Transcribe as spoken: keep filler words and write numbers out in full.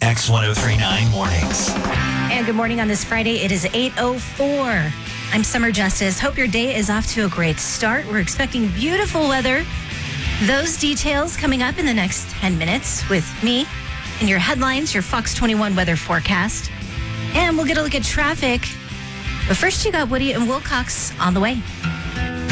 X ten thirty-nine Mornings. And good morning on this Friday. It is eight oh four. I'm Summer Justice. Hope your day is off to a great start. We're expecting beautiful weather. Those details coming up in the next ten minutes with me and your headlines, your Fox twenty-one weather forecast. And we'll get a look at traffic. But first, you got Woody and Wilcox on the way.